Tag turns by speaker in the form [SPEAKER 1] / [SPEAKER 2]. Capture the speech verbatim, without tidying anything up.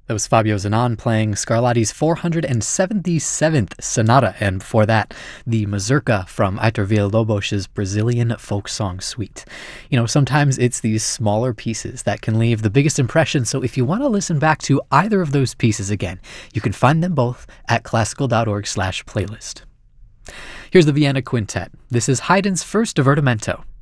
[SPEAKER 1] That was Fabio Zanon playing Scarlatti's four hundred seventy-seventh Sonata, and before that, the Mazurka from Aitor Villalobos's Brazilian folk song suite. You know, sometimes it's these smaller pieces that can leave the biggest impression, so if you want to listen back to either of those pieces again, you can find them both at classical.org slash playlist. Here's the Vienna Quintet. This is Haydn's first divertimento,